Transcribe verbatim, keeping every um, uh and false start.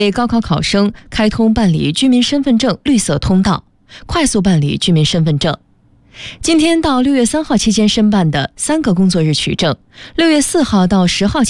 给高考考生开通办理居民身份证绿色通道，快速办理居民身份证。今天到六月三号期间申办的三个工作日取证，六月四号到十号期